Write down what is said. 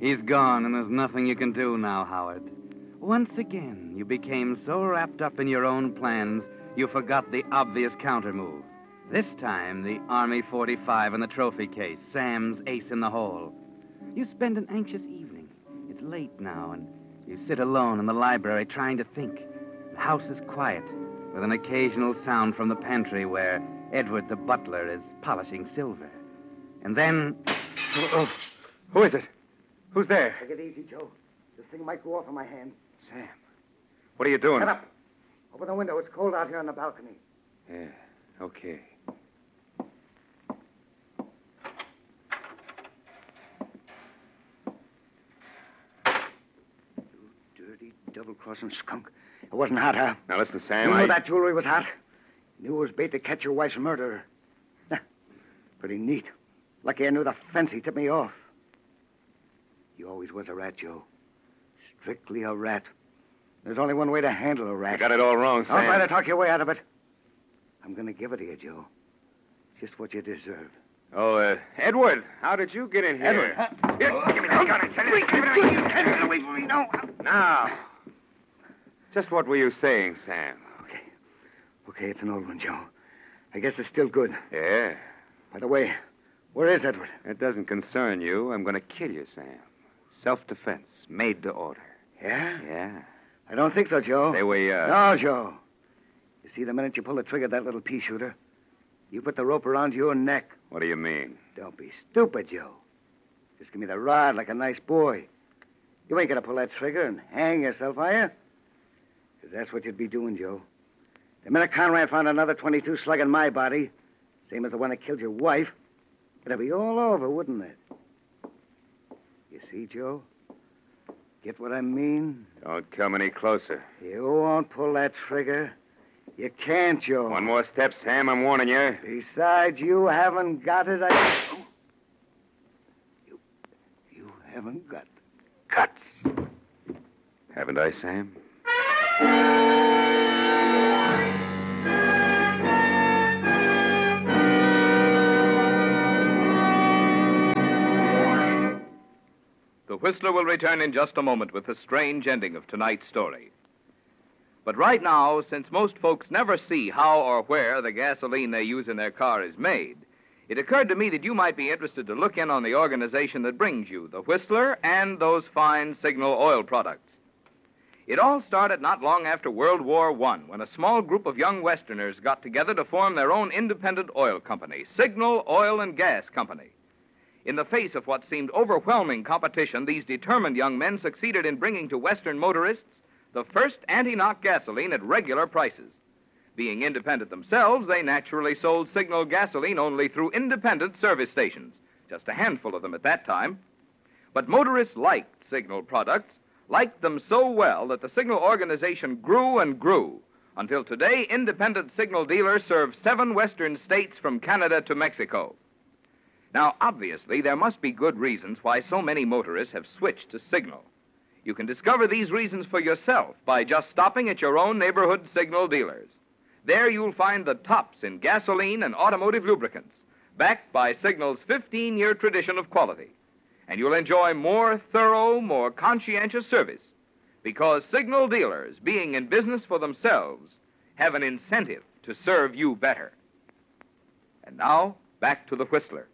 He's gone, and there's nothing you can do now, Howard. Once again, you became so wrapped up in your own plans, you forgot the obvious countermove. This time, the Army 45 and the trophy case, Sam's ace in the hole. You spend an anxious evening. It's late now, and you sit alone in the library trying to think. The house is quiet, with an occasional sound from the pantry where Edward the butler is polishing silver. And then... Who is it? Who's there? Take it easy, Joe. This thing might go off in my hand. Sam. What are you doing? Shut up. Open the window. It's cold out here on the balcony. Yeah, okay. You dirty, double-crossing skunk. It wasn't hot, huh? Now listen, Sam, You knew that jewelry was hot? You knew it was bait to catch your wife's murderer. Pretty neat. Lucky I knew the fence. He tipped me off. You always was a rat, Joe. Strictly a rat. There's only one way to handle a rat. You got it all wrong, Sam. Don't try to talk your way out of it. I'm going to give it to you, Joe. Just what you deserve. Oh, Edward, how did you get in here? Edward, huh? Here, give me that gun. I tell you. Give it away. Get it away from me now. Now, just what were you saying, Sam? Okay, it's an old one, Joe. I guess it's still good. Yeah. By the way, where is Edward? It doesn't concern you. I'm going to kill you, Sam. Self-defense, made to order. Yeah? Yeah. I don't think so, Joe. Say, No, Joe. You see, the minute you pull the trigger of that little pea shooter, you put the rope around your neck. What do you mean? Don't be stupid, Joe. Just give me the rod like a nice boy. You ain't going to pull that trigger and hang yourself, are you? Because that's what you'd be doing, Joe. The minute Conrad found another 22 slug in my body, same as the one that killed your wife, it'd be all over, wouldn't it? You see, Joe? Get what I mean? Don't come any closer. You won't pull that trigger. You can't, Joe. One more step, Sam. I'm warning you. Besides, you haven't got it. You haven't got guts. Haven't I, Sam? The Whistler will return in just a moment with the strange ending of tonight's story. But right now, since most folks never see how or where the gasoline they use in their car is made, it occurred to me that you might be interested to look in on the organization that brings you the Whistler and those fine Signal oil products. It all started not long after World War I, when a small group of young Westerners got together to form their own independent oil company, Signal Oil and Gas Company. In the face of what seemed overwhelming competition, these determined young men succeeded in bringing to Western motorists the first anti-knock gasoline at regular prices. Being independent themselves, they naturally sold Signal gasoline only through independent service stations, just a handful of them at that time. But motorists liked Signal products, liked them so well that the Signal organization grew and grew, until today independent Signal dealers serve 7 western states from Canada to Mexico. Now, obviously, there must be good reasons why so many motorists have switched to Signal. You can discover these reasons for yourself by just stopping at your own neighborhood Signal dealers. There you'll find the tops in gasoline and automotive lubricants, backed by Signal's 15-year tradition of quality. And you'll enjoy more thorough, more conscientious service, because Signal dealers, being in business for themselves, have an incentive to serve you better. And now, back to the Whistler.